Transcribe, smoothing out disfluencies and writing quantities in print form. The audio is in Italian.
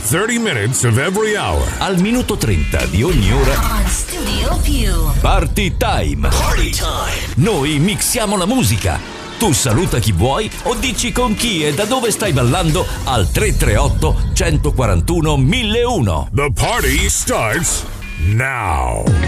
30 minutes of every hour. Al minuto 30 di ogni ora. On Studio Più. Party time. Party time. Noi mixiamo la musica. Tu saluta chi vuoi o dici con chi e da dove stai ballando al 338 141 1001. The party starts now.